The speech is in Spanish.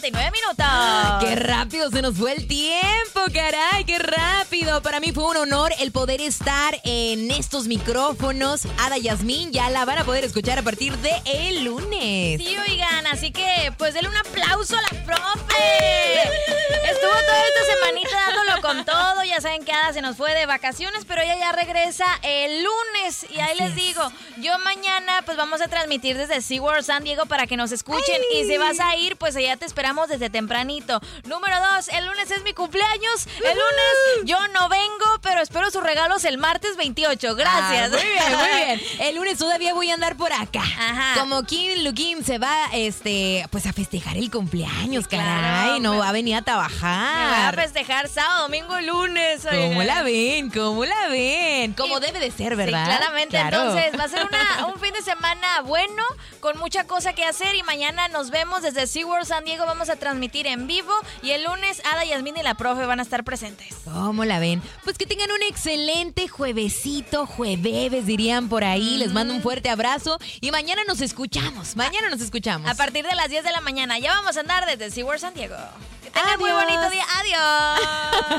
8:39. ¡Qué rápido se nos fue el tiempo, caray! ¡Qué rápido! Para mí fue un honor el poder estar en estos micrófonos. Ada Yasmín ya la van a poder escuchar a partir de el lunes. Sí, oigan, así que pues denle un aplauso a la profe. Estuvo toda esta semanita dándolo con todo. Ya saben que Ada se nos fue de vacaciones, pero ella ya regresa el lunes. Y ahí les digo, yo mañana pues vamos a transmitir desde SeaWorld San Diego para que nos escuchen. ¡Ay! Y si vas a ir, pues allá te esperamos desde tempranito. Número 2, el lunes es mi cumpleaños. El lunes yo no vengo, pero espero sus regalos el martes 28. Gracias. Muy bien, muy bien. El lunes todavía voy a andar por acá. Ajá. Como Kim Lukim se va pues a festejar el cumpleaños, Claro, caray. No me- va a venir a Me voy a trabajar. festejar sábado, domingo, lunes. ¿Cómo oigan. la ven? ¿Cómo la ven? Como debe de ser, ¿verdad? Sí, claramente. Claro. Entonces, va a ser un fin de semana bueno, con mucha cosa que hacer. Y mañana nos vemos desde SeaWorld San Diego. Vamos a transmitir en vivo. Y el lunes, Ada, Yasmín y la profe van a estar presentes. ¿Cómo la ven? Pues que tengan un excelente juevesito, jueves dirían por ahí. Les mando un fuerte abrazo y mañana nos escuchamos. Mañana nos escuchamos. A partir de las 10 de la mañana. Ya vamos a andar desde SeaWorld San Diego. Que tengan muy Adiós. bonito día. Adiós.